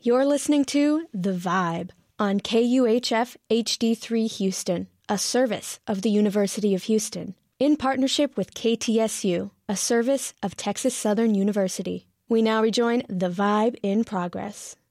You're listening to The Vibe on KUHF HD3 Houston, a service of the University of Houston, in partnership with KTSU, a service of Texas Southern University. We now rejoin The Vibe in progress.